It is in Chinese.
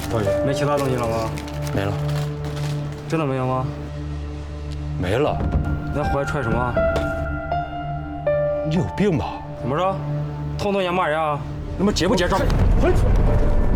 小雨，没其他东西了吗？ 没了， 真的没有吗？ 没了。 你在户外揣什么？ 你有病吧？ 怎么着？偷东西骂人啊？ 他妈结不结账？ 快！